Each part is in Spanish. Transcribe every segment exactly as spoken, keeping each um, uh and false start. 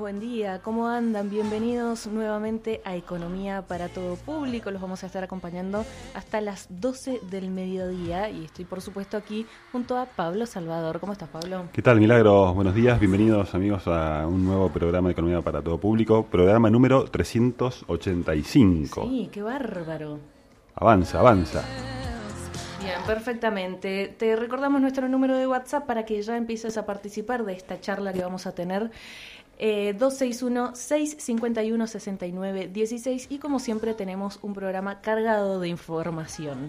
buen día, ¿cómo andan? Bienvenidos nuevamente a Economía para Todo Público. Los vamos a estar acompañando hasta las doce del mediodía y estoy por supuesto aquí junto a Pablo Salvador. ¿Cómo estás, Pablo? ¿Qué tal, Milagros? Buenos días, bienvenidos amigos a un nuevo programa de Economía para Todo Público, programa número trescientos ochenta y cinco. Sí, qué bárbaro. Avanza, avanza. Bien, perfectamente. Te recordamos nuestro número de WhatsApp para que ya empieces a participar de esta charla que vamos a tener. Eh, dos seis uno, seis cinco uno, seis nueve uno seis y como siempre tenemos un programa cargado de información.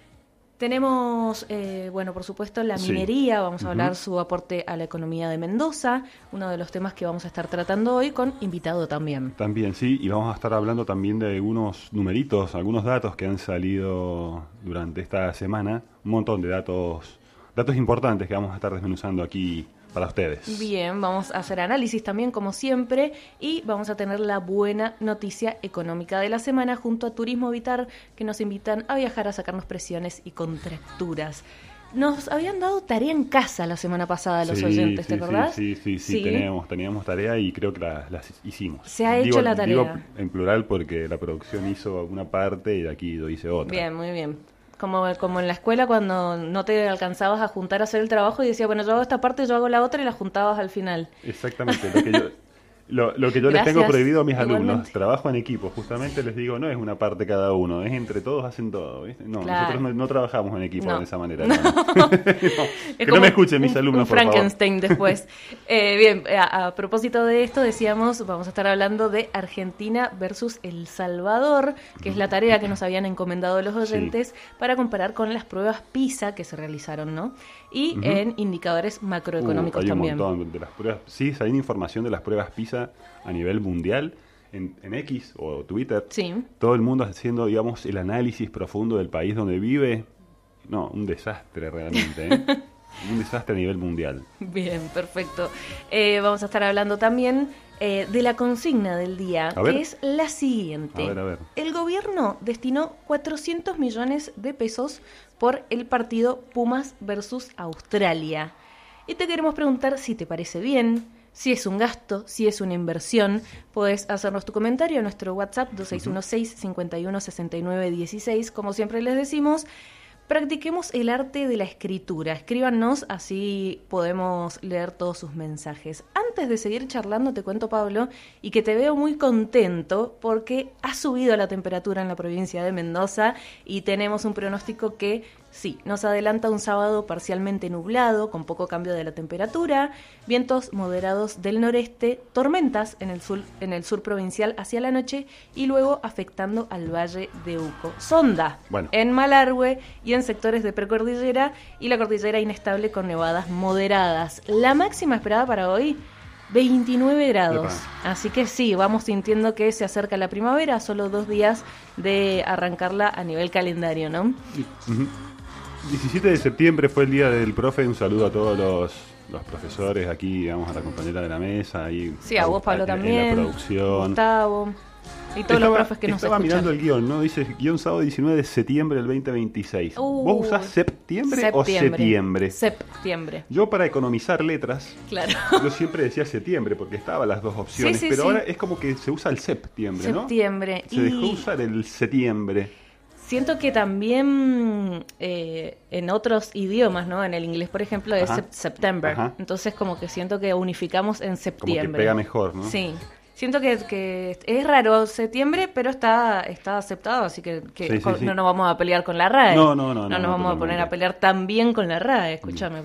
Tenemos, eh, bueno, por supuesto, la minería, sí. Vamos a uh-huh. hablar su aporte a la economía de Mendoza, uno de los temas que vamos a estar tratando hoy con invitado también. También, sí, y vamos a estar hablando también de algunos numeritos, algunos datos que han salido durante esta semana, un montón de datos, datos importantes que vamos a estar desmenuzando aquí para ustedes. Bien, vamos a hacer análisis también como siempre y vamos a tener la buena noticia económica de la semana junto a Turismo Vitar, que nos invitan a viajar a sacarnos presiones y contracturas. Nos habían dado tarea en casa la semana pasada los sí, oyentes, ¿te sí, acordás? Sí, sí, sí, sí, teníamos, teníamos tarea y creo que las la hicimos. Se ha digo, hecho la tarea. Digo en plural porque la producción hizo una parte y de aquí yo hice otra. Bien, muy bien. Como, como en la escuela cuando no te alcanzabas a juntar a hacer el trabajo y decía, bueno, yo hago esta parte, yo hago la otra y la juntabas al final. Exactamente, lo que yo, lo, lo que yo les tengo prohibido a mis Igualmente. alumnos, trabajo en equipo, justamente les digo, no es una parte cada uno, es entre todos hacen todo, ¿viste? No, claro. nosotros no, no trabajamos en equipo no. de esa manera. No. No. no. Que no me escuchen mis un, alumnos, un por favor. Frankenstein después. eh, bien, a, a propósito de esto decíamos, vamos a estar hablando de Argentina versus El Salvador, que es la tarea que nos habían encomendado los oyentes, sí. para comparar con las pruebas PISA que se realizaron, ¿no? Y uh-huh. en indicadores macroeconómicos uh, hay también. Un montón de las pruebas, sí, salió información de las pruebas PISA a nivel mundial, en, en X o Twitter, sí. todo el mundo haciendo, digamos, el análisis profundo del país donde vive. No, un desastre realmente, ¿eh? Un desastre a nivel mundial. Bien, perfecto. Eh, vamos a estar hablando también eh, de la consigna del día, que es la siguiente. A ver, a ver. El gobierno destinó cuatrocientos millones de pesos por el partido Pumas versus Australia. Y te queremos preguntar si te parece bien, si es un gasto, si es una inversión. Podés hacernos tu comentario a nuestro WhatsApp dos seis uno, seis cinco uno, seis nueve uno seis. Como siempre les decimos, practiquemos el arte de la escritura. Escríbanos, así podemos leer todos sus mensajes. Antes de seguir charlando, te cuento, Pablo, y que te veo muy contento porque ha subido la temperatura en la provincia de Mendoza y tenemos un pronóstico que, sí, nos adelanta un sábado parcialmente nublado, con poco cambio de la temperatura, vientos moderados del noreste, tormentas en el sur, en el sur provincial hacia la noche y luego afectando al valle de Uco. Sonda bueno. en Malargüe y en sectores de precordillera y la cordillera inestable con nevadas moderadas. La máxima esperada para hoy, veintinueve grados. Epa. Así que sí, vamos sintiendo que se acerca la primavera, solo dos días de arrancarla a nivel calendario, ¿no? Uh-huh. diecisiete de septiembre fue el día del profe. Un saludo a todos los, los profesores aquí, vamos a la compañera de la mesa. Ahí, sí, a vos, Pablo, en, también. En la producción. Gustavo. Y todos estaba, los profes que nos estaba escuchan. Estaba mirando el guión, ¿no? Dice guión sábado diecinueve de septiembre del veinte veintiséis. Uh, ¿Vos usás septiembre, septiembre o septiembre? Septiembre. Yo, para economizar letras, claro. yo siempre decía septiembre porque estaban las dos opciones, sí, sí, pero sí. ahora es como que se usa el septiembre, ¿no? Septiembre. Se y... dejó usar el septiembre. Siento que también eh, en otros idiomas, ¿no? En el inglés, por ejemplo, es ajá, September. Ajá. Entonces como que siento que unificamos en septiembre. Como que pega mejor, ¿no? Sí. Siento que, que es raro septiembre, pero está está aceptado, así que, que sí, sí, sí. no nos vamos a pelear con la R A E. No, no, no. No, no nos no, vamos no, a poner no, a pelear tan bien con la R A E, escúchame.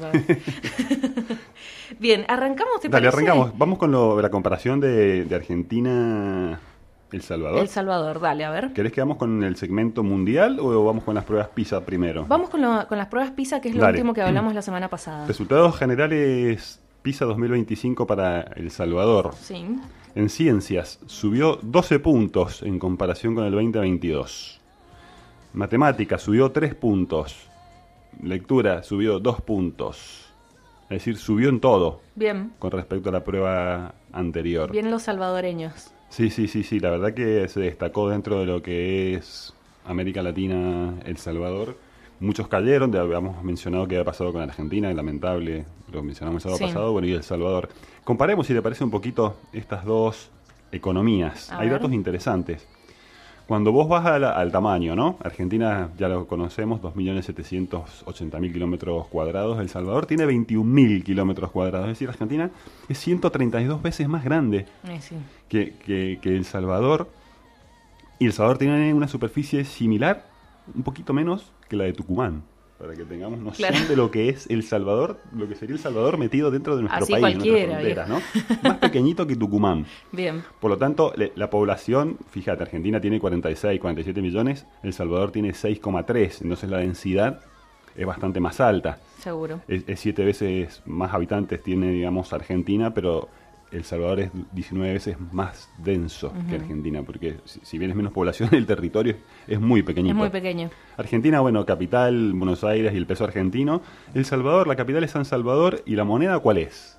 Bien, ¿arrancamos? ¿Te Dale, parece? arrancamos. Vamos con lo, la comparación de, de Argentina... ¿El Salvador? El Salvador, dale, a ver. ¿Querés que vamos con el segmento mundial o vamos con las pruebas PISA primero? Vamos con, lo, con las pruebas PISA, que es lo dale. último que hablamos la semana pasada. Resultados generales PISA dos mil veinticinco para El Salvador. Sí. En ciencias subió doce puntos en comparación con el veinte veintidós. Matemáticas subió tres puntos. Lectura subió dos puntos. Es decir, subió en todo. Bien. Con respecto a la prueba anterior. Bien los salvadoreños. Sí, sí, sí, sí. La verdad que se destacó dentro de lo que es América Latina, El Salvador. muchos cayeron, habíamos mencionado qué había pasado con Argentina, es lamentable, lo mencionamos el sábado sí. pasado, bueno, y El Salvador. Comparemos, si te parece, un poquito estas dos economías. A Hay ver. datos interesantes. Cuando vos vas a la, al tamaño, ¿no? Argentina, ya lo conocemos, dos millones setecientos ochenta mil kilómetros cuadrados. El Salvador tiene veintiún mil kilómetros cuadrados. Es decir, Argentina es ciento treinta y dos veces más grande eh, sí. que, que, que El Salvador. Y El Salvador tiene una superficie similar, un poquito menos que la de Tucumán. Para que tengamos noción claro. de lo que es El Salvador, lo que sería El Salvador metido dentro de nuestro Así país, de nuestra frontera, ¿no? Más pequeñito que Tucumán. Bien. Por lo tanto, le, la población, fíjate, Argentina tiene cuarenta y seis, cuarenta y siete millones, El Salvador tiene seis coma tres, entonces la densidad es bastante más alta. Seguro. Es, es siete veces más habitantes tiene, digamos, Argentina, pero El Salvador es diecinueve veces más denso uh-huh. que Argentina, porque si, si bien es menos población, el territorio es muy pequeñito. Es muy pequeño. Argentina, bueno, capital, Buenos Aires y el peso argentino. El Salvador, la capital es San Salvador, ¿y la moneda cuál es?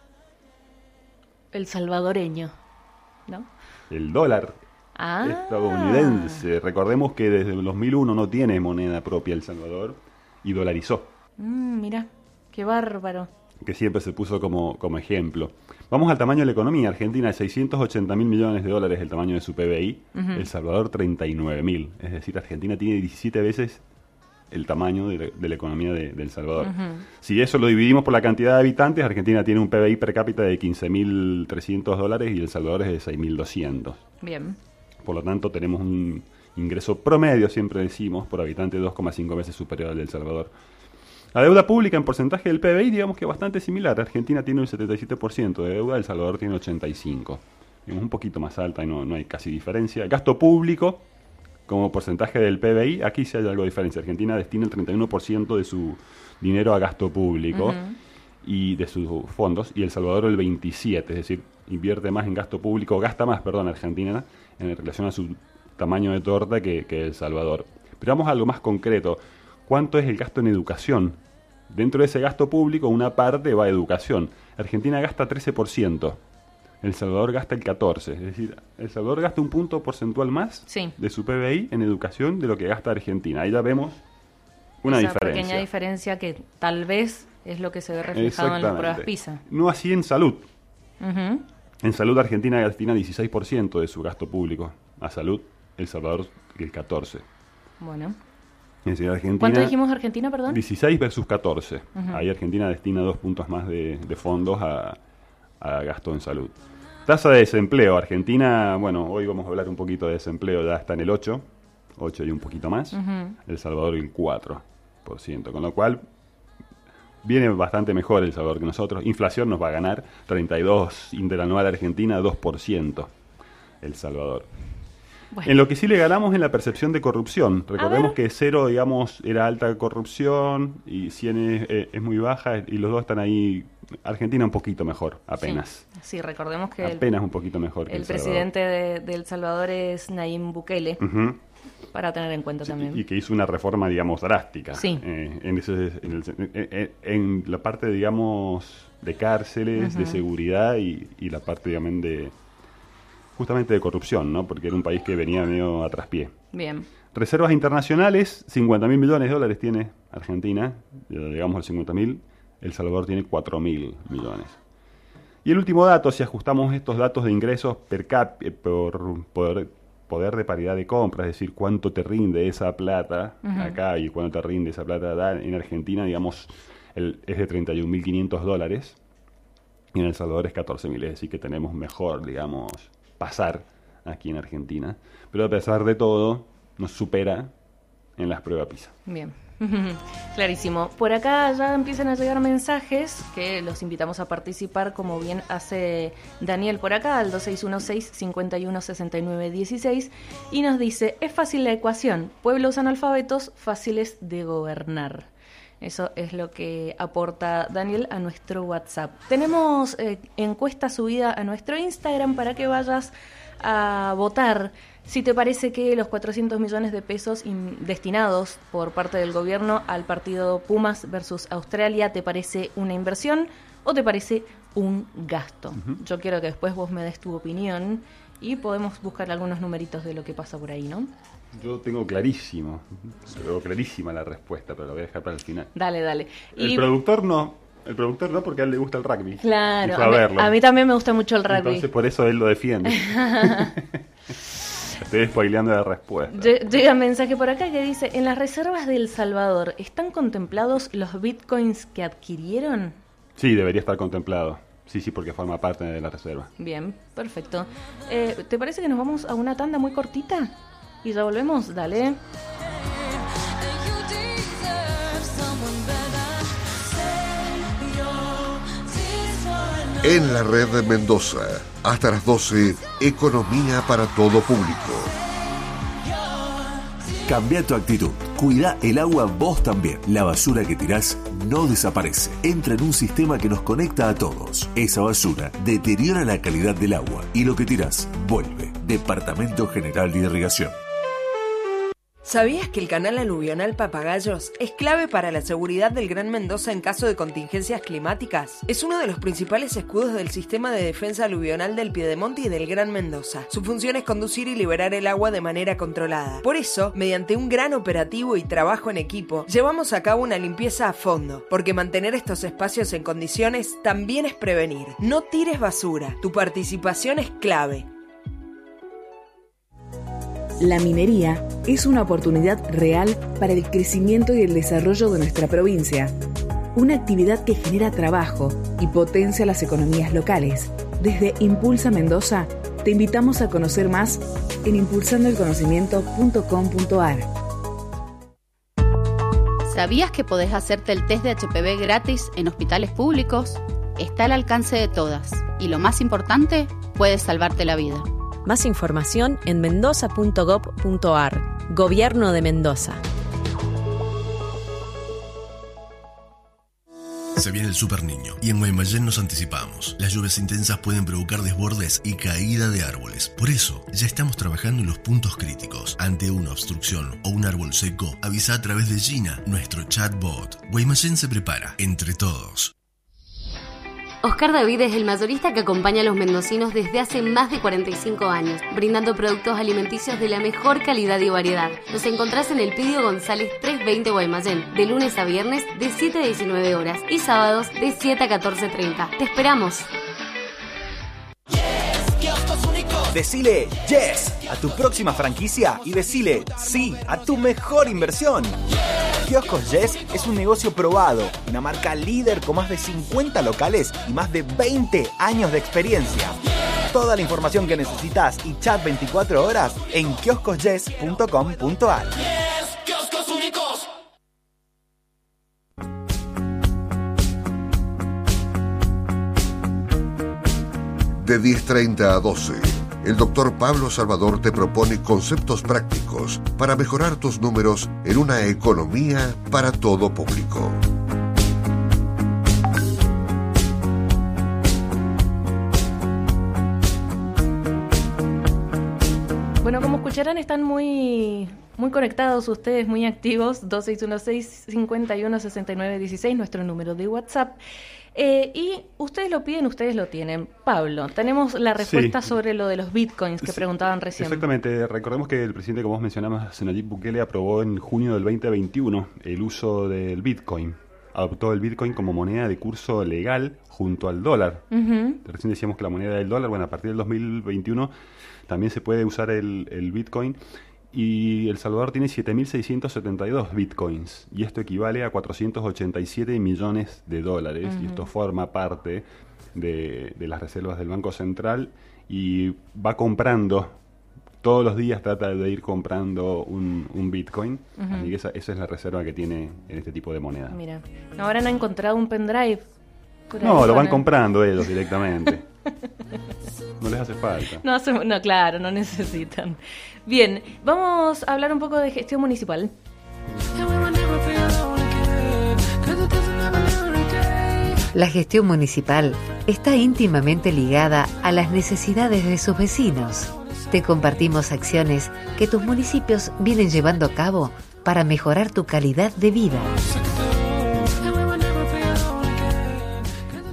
El salvadoreño, ¿no? El dólar ah. estadounidense. Recordemos que desde el dos mil uno no tiene moneda propia El Salvador y dolarizó. Mm, mira, qué bárbaro. Que siempre se puso como, como ejemplo. Vamos al tamaño de la economía. Argentina es seiscientos ochenta mil millones de dólares el tamaño de su P B I. Uh-huh. El Salvador treinta y nueve mil. Es decir, Argentina tiene diecisiete veces el tamaño de la, de la economía de, de El Salvador. Uh-huh. Si eso lo dividimos por la cantidad de habitantes, Argentina tiene un P B I per cápita de quince mil trescientos dólares y El Salvador es de seis mil doscientos. Bien. Por lo tanto, tenemos un ingreso promedio, siempre decimos, por habitante dos coma cinco veces superior al de El Salvador. La deuda pública en porcentaje del P B I, digamos que bastante similar. Argentina tiene un setenta y siete por ciento de deuda, El Salvador tiene ochenta y cinco por ciento. Es un poquito más alta y no, no hay casi diferencia. El gasto público, como porcentaje del P B I, aquí sí hay algo de diferencia. Argentina destina el treinta y uno por ciento de su dinero a gasto público uh-huh. y de sus fondos, y El Salvador el veintisiete por ciento, es decir, invierte más en gasto público, gasta más, perdón, Argentina, en relación a su tamaño de torta que, que El Salvador. Pero vamos a algo más concreto. ¿Cuánto es el gasto en educación? Dentro de ese gasto público, una parte va a educación. Argentina gasta trece por ciento. El Salvador gasta el catorce por ciento. Es decir, El Salvador gasta un punto porcentual más sí. de su P B I en educación de lo que gasta Argentina. Ahí ya vemos una Esa diferencia. pequeña diferencia que tal vez es lo que se ve reflejado en las pruebas PISA. No así en salud. Uh-huh. En salud, Argentina destina dieciséis por ciento de su gasto público a salud. El Salvador el catorce por ciento. Bueno. Es decir, Argentina, ¿cuánto dijimos Argentina, perdón? dieciséis versus catorce. Uh-huh. Ahí Argentina destina dos puntos más de, de fondos a, a gasto en salud. Tasa de desempleo. Argentina, bueno, hoy vamos a hablar un poquito de desempleo, ya está en el ocho, ocho y un poquito más. Uh-huh. El Salvador el cuatro por ciento, con lo cual viene bastante mejor El Salvador que nosotros. Inflación nos va a ganar, treinta y dos interanual Argentina, dos por ciento El Salvador. Bueno. En lo que sí le ganamos en la percepción de corrupción. Recordemos que cero, digamos, era alta corrupción y cien es, eh, es muy baja y los dos están ahí. Argentina un poquito mejor, apenas. Sí, sí recordemos que apenas el, un poquito mejor que el, el presidente de, de El Salvador es Nayib Bukele, uh-huh. para tener en cuenta sí, también. Y que hizo una reforma, digamos, drástica. Sí. Eh, en, ese, en, el, en, en la parte, digamos, de cárceles, uh-huh. de seguridad y, y la parte, digamos, de... justamente de corrupción, ¿no? Porque era un país que venía medio a traspié. Bien. Reservas internacionales, cincuenta mil millones de dólares tiene Argentina, llegamos al cincuenta mil, El Salvador tiene cuatro mil millones. Y el último dato, si ajustamos estos datos de ingresos per cápita, por poder, poder de paridad de compra, es decir, cuánto te rinde esa plata uh-huh. acá y cuánto te rinde esa plata en Argentina, digamos, el, es de treinta y un mil quinientos dólares, y en El Salvador es catorce mil, es decir, que tenemos mejor, digamos... pasar aquí en Argentina, pero a pesar de todo nos supera en las pruebas PISA. Bien, clarísimo. Por acá ya empiezan a llegar mensajes que los invitamos a participar, como bien hace Daniel por acá, al dos seis uno seis, cinco uno, seis nueve uno seis, y nos dice, es fácil la ecuación, pueblos analfabetos fáciles de gobernar. Eso es lo que aporta Daniel a nuestro WhatsApp. Tenemos eh, encuesta subida a nuestro Instagram para que vayas a votar si te parece que los cuatrocientos millones de pesos in- destinados por parte del gobierno al partido Pumas versus Australia, ¿te parece una inversión o te parece un gasto? Uh-huh. Yo quiero que después vos me des tu opinión y podemos buscar algunos numeritos de lo que pasa por ahí, ¿no? Yo tengo clarísimo, tengo clarísima la respuesta, pero la voy a dejar para el final. Dale, dale. El y... productor no, el productor no porque a él le gusta el rugby. Claro, a, a, mí, a mí también me gusta mucho el rugby. Entonces por eso él lo defiende. Estoy spoileando la respuesta. Llega un mensaje por acá que dice, en las reservas de El Salvador, ¿están contemplados los bitcoins que adquirieron? Sí, debería estar contemplado. Sí, sí, porque forma parte de la reserva. Bien, perfecto. Eh, ¿Te parece que nos vamos a una tanda muy cortita? Y ya volvemos, dale. En la red de Mendoza, hasta las doce, Economía para todo público. Cambia tu actitud. Cuida el agua vos también. La basura que tirás no desaparece. Entra en un sistema que nos conecta a todos. Esa basura deteriora la calidad del agua y lo que tirás vuelve. Departamento General de Irrigación. ¿Sabías que el canal aluvional Papagayos es clave para la seguridad del Gran Mendoza en caso de contingencias climáticas? Es uno de los principales escudos del sistema de defensa aluvional del Piedemonte y del Gran Mendoza. Su función es conducir y liberar el agua de manera controlada. Por eso, mediante un gran operativo y trabajo en equipo, llevamos a cabo una limpieza a fondo, porque mantener estos espacios en condiciones también es prevenir. No tires basura. Tu participación es clave. La minería es una oportunidad real para el crecimiento y el desarrollo de nuestra provincia. Una actividad que genera trabajo y potencia las economías locales. Desde Impulsa Mendoza, te invitamos a conocer más en impulsando el conocimiento punto com punto a r. ¿Sabías que podés hacerte el test de H P V gratis en hospitales públicos? Está al alcance de todas. Y lo más importante, puede salvarte la vida. Más información en mendoza punto gob punto a r. Gobierno de Mendoza. Se viene el Super Niño y en Guaymallén nos anticipamos. Las lluvias intensas pueden provocar desbordes y caída de árboles. Por eso, ya estamos trabajando en los puntos críticos. Ante una obstrucción o un árbol seco, avisa a través de Gina, nuestro chatbot. Guaymallén se prepara, entre todos. Oscar David es el mayorista que acompaña a los mendocinos desde hace más de cuarenta y cinco años, brindando productos alimenticios de la mejor calidad y variedad. Nos encontrás en el Pidio González trescientos veinte Guaymallén, de lunes a viernes de siete a diecinueve horas y sábados de siete a catorce treinta. ¡Te esperamos! Decile yes a tu próxima franquicia y decile sí a tu mejor inversión. Kioscos Yes es un negocio probado, una marca líder con más de cincuenta locales y más de veinte años de experiencia. Toda la información que necesitas y chat veinticuatro horas en kioscos yes punto com punto a r. Kioscos únicos. De diez treinta a doce, el doctor Pablo Salvador te propone conceptos prácticos para mejorar tus números en una economía para todo público. Bueno, como escucharán, están muy, muy conectados ustedes, muy activos. dos seis uno seis, cinco uno, seis nueve uno seis, nuestro número de WhatsApp. Eh, y ustedes lo piden, ustedes lo tienen. Pablo, tenemos la respuesta sí. sobre lo de los bitcoins que sí, preguntaban recién. Exactamente. Recordemos que el presidente, como vos mencionabas, Nayib Bukele, aprobó en junio del veinte veintiuno el uso del bitcoin. Adoptó el bitcoin como moneda de curso legal junto al dólar. Uh-huh. Recién decíamos que la moneda del dólar, bueno, a partir del dos mil veintiuno también se puede usar el, el bitcoin. Y El Salvador tiene siete mil seiscientos setenta y dos bitcoins, y esto equivale a cuatrocientos ochenta y siete millones de dólares, uh-huh. y esto forma parte de, de las reservas del Banco Central, y va comprando, todos los días trata de ir comprando un, un bitcoin, uh-huh. así que esa, esa es la reserva que tiene en este tipo de moneda. Mira, ahora han encontrado un pendrive. No, lo van comprando ellos directamente. No les hace falta. No, no, claro, no necesitan. Bien, vamos a hablar un poco de gestión municipal. La gestión municipal está íntimamente ligada a las necesidades de sus vecinos. Te compartimos acciones que tus municipios vienen llevando a cabo para mejorar tu calidad de vida.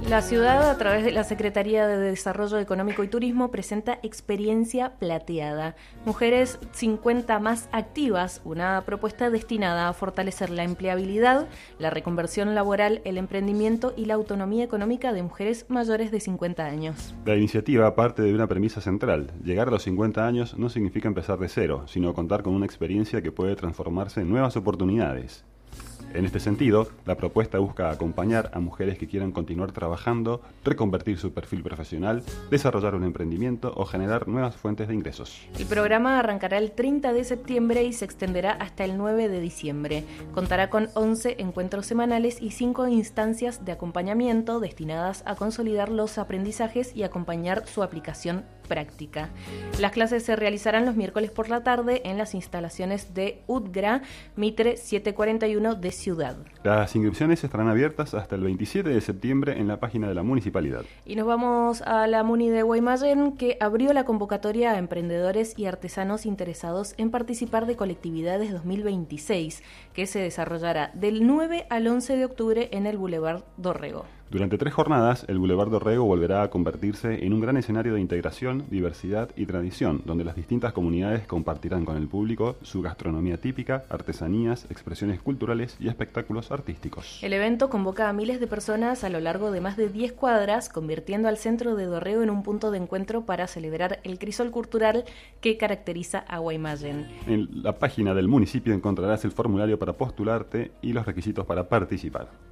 La ciudad, a través de la Secretaría de Desarrollo Económico y Turismo, presenta Experiencia Plateada. Mujeres cincuenta más activas, una propuesta destinada a fortalecer la empleabilidad, la reconversión laboral, el emprendimiento y la autonomía económica de mujeres mayores de cincuenta años. La iniciativa parte de una premisa central. Llegar a los cincuenta años no significa empezar de cero, sino contar con una experiencia que puede transformarse en nuevas oportunidades. En este sentido, la propuesta busca acompañar a mujeres que quieran continuar trabajando, reconvertir su perfil profesional, desarrollar un emprendimiento o generar nuevas fuentes de ingresos. El programa arrancará el treinta de septiembre y se extenderá hasta el nueve de diciembre. Contará con once encuentros semanales y cinco instancias de acompañamiento destinadas a consolidar los aprendizajes y acompañar su aplicación práctica. Las clases se realizarán los miércoles por la tarde en las instalaciones de U D G R A Mitre setecientos cuarenta y uno de Ciudad. Las inscripciones estarán abiertas hasta el veintisiete de septiembre en la página de la municipalidad. Y nos vamos a la Muni de Guaymallén, que abrió la convocatoria a emprendedores y artesanos interesados en participar de Colectividades dos mil veintiséis, que se desarrollará del nueve al once de octubre en el Boulevard Dorrego. Durante tres jornadas, el Boulevard Dorrego volverá a convertirse en un gran escenario de integración, diversidad y tradición, donde las distintas comunidades compartirán con el público su gastronomía típica, artesanías, expresiones culturales y espectáculos artísticos. El evento convoca a miles de personas a lo largo de más de diez cuadras, convirtiendo al centro de Dorrego en un punto de encuentro para celebrar el crisol cultural que caracteriza a Guaymallén. En la página del municipio encontrarás el formulario para postularte y los requisitos para participar.